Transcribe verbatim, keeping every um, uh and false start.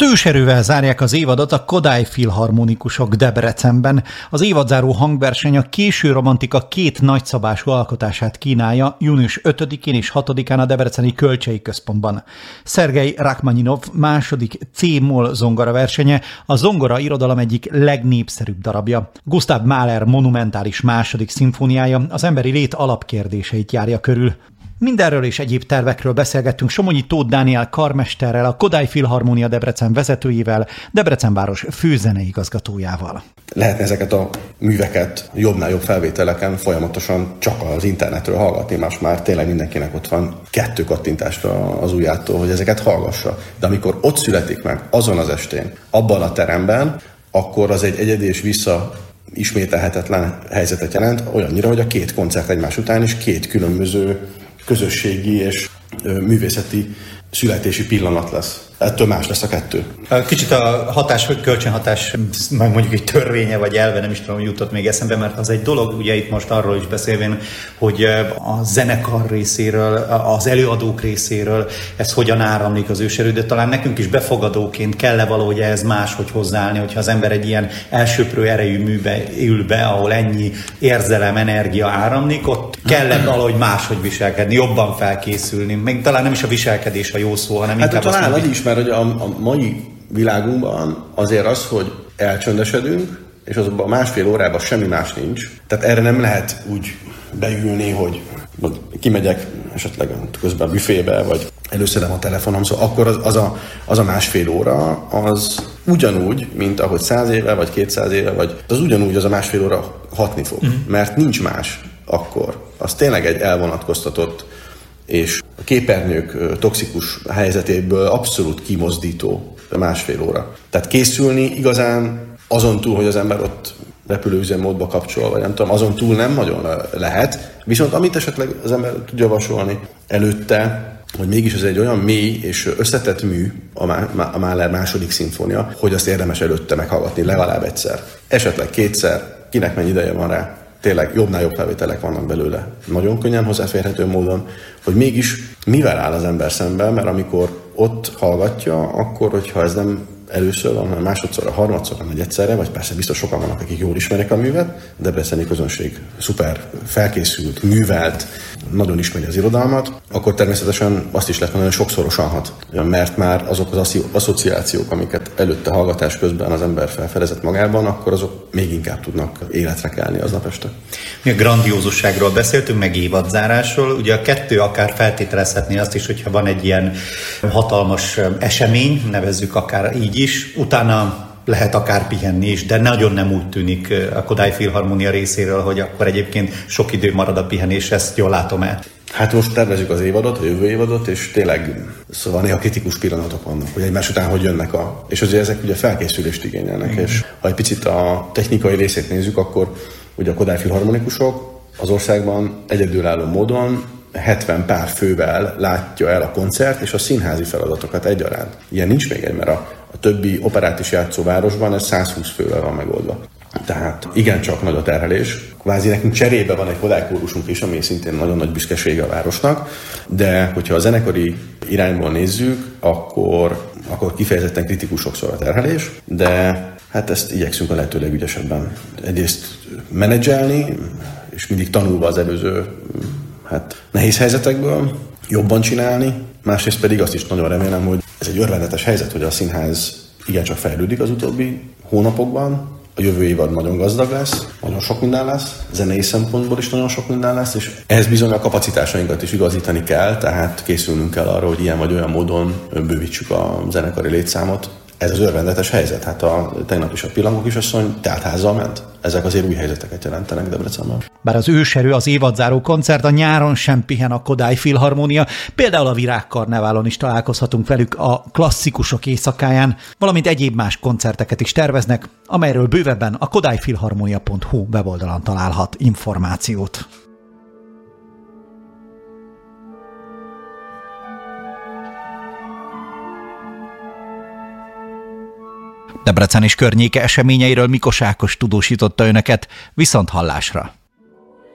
Az őserővel zárják az évadot a Kodály Filharmonikusok Debrecenben. Az évadzáró hangverseny a késő romantika két nagyszabású alkotását kínálja június ötödikén és hatodikán a Debreceni Kölcsei Központban. Szergej Rachmaninov második C-moll zongora versenye a zongora irodalom egyik legnépszerűbb darabja. Gustav Mahler monumentális második szimfóniája az emberi lét alapkérdéseit járja körül. Mindenről és egyéb tervekről beszélgettünk Somonyi Tóth Dániel karmesterrel, a Kodály Filharmónia Debrecen vezetőjével, Debrecen város főzeneigazgatójával. Lehetne ezeket a műveket jobbnál jobb felvételeken folyamatosan csak az internetről hallgatni, most már tényleg mindenkinek ott van kettő kattintásra az ujjától, hogy ezeket hallgassa. De amikor ott születik meg, azon az estén, abban a teremben, akkor az egy egyedi és vissza ismételhetetlen helyzetet jelent, olyannyira, hogy a két koncert egymás után is két különböző közösségi és művészeti születési pillanat lesz. Ettől más lesz a kettő. Kicsit a hatás, vagy kölcsönhatás, meg mondjuk egy törvénye, vagy elve, nem is tudom, hogy jutott még eszembe, mert az egy dolog, ugye itt most arról is beszélvén, hogy a zenekar részéről, az előadók részéről ez hogyan áramlik az őserő, de talán nekünk is befogadóként kell-e valahogy ehhez máshogy hozzáállni, hogyha az ember egy ilyen elsöprő erejű műbe ül be, ahol ennyi érzelem, energia áramlik, ott kellett valahogy máshogy viselkedni, jobban felkészülni, még talán nem is a viselkedés a jó szó, hanem hát inkább talán azt, az is, mert hogy a, a mai világunkban azért az, hogy elcsöndesedünk, és azokban a másfél órában semmi más nincs. Tehát erre nem lehet úgy beülni, hogy kimegyek esetleg közben a büfébe, vagy előszedem a telefonom, szóval akkor az, az, a, az a másfél óra, az ugyanúgy, mint ahogy száz éve, vagy kétszáz éve, vagy az ugyanúgy az a másfél óra hatni fog. Mm. Mert nincs más akkor. Az tényleg egy elvonatkoztatott és a képernyők toxikus helyzetéből abszolút kimozdító másfél óra. Tehát készülni igazán azon túl, hogy az ember ott repülőüzemmódba kapcsol, vagy nem tudom, azon túl nem nagyon lehet. Viszont amit esetleg az ember tud javasolni előtte, hogy mégis ez egy olyan mély és összetett mű, a Mahler második szimfónia, hogy azt érdemes előtte meghallgatni legalább egyszer. Esetleg kétszer, kinek mennyi ideje van rá. Tényleg jobbnál jobb felvételek vannak belőle. Nagyon könnyen hozzáférhető módon, hogy mégis mivel áll az ember szemben, mert amikor ott hallgatja, akkor, hogyha ez nem először van, hanem másodszor, a harmadszor, vagy egyszerre, vagy persze biztos sokan vannak, akik jól ismerik a művet, a debreceni közönség szuper felkészült, művelt, nagyon ismeri az irodalmat, akkor természetesen azt is lehet mondani, hogy sokszorosan hat. Mert már azok az asszociációk, amiket előtte hallgatás közben az ember felfedezett magában, akkor azok még inkább tudnak életre kelni aznap este. Mi a grandiózusságról beszéltünk, meg évadzárásról. Ugye a kettő akár feltételezhetné azt is, hogyha van egy ilyen hatalmas esemény, nevezzük akár így is, utána lehet akár pihenni is, de nagyon nem úgy tűnik a Kodály Filharmónia részéről, hogy akkor egyébként sok idő marad a pihenés, ezt jól látom el. Hát most tervezzük az évadot, a jövő évadot, és tényleg szóval néha kritikus pillanatok vannak, hogy egymás után hogy jönnek a... És azért ezek ugye felkészülést igényelnek, mm. és ha egy picit a technikai részét nézzük, akkor ugye a Kodály Filharmonikusok az országban egyedülálló módon hetven pár fővel látja el a koncert és a színházi feladatokat egyaránt. Ilyen nincs még egy, mert a, a többi operát is játszó városban ez százhúsz fővel van megoldva. Tehát igencsak nagy a terhelés. Kvázi nekünk cserébe van egy Kodály kórusunk is, ami szintén nagyon nagy büszkesége a városnak, de hogyha a zenekari irányból nézzük, akkor, akkor kifejezetten kritikus sokszor a terhelés, de hát ezt igyekszünk a lehető legügyesebben egyrészt menedzselni, és mindig tanulva az előző hát, nehéz helyzetekből jobban csinálni, másrészt pedig azt is nagyon remélem, hogy ez egy örvendetes helyzet, hogy a színház igencsak fejlődik az utóbbi hónapokban, a jövő évad nagyon gazdag lesz, nagyon sok minden lesz, zenei szempontból is nagyon sok minden lesz, és ehhez bizony a kapacitásainkat is igazítani kell, tehát készülnünk kell arra, hogy ilyen vagy olyan módon bővítsük a zenekari létszámot. Ez az örvendetes helyzet, hát a, tegnap is a Pillangó kisasszony teltházzal ment. Ezek azért új helyzeteket jelentenek Debrecenben. Bár az őserő az évadzáró koncert, a nyáron sem pihen a Kodály Filharmónia, például a Virágkarneválon is találkozhatunk velük a klasszikusok éjszakáján, valamint egyéb más koncerteket is terveznek, amelyről bővebben a kodályfilharmonia pont hu weboldalon találhat információt. Debrecen és környéke eseményeiről Mikos Ákos tudósította önöket, viszont hallásra.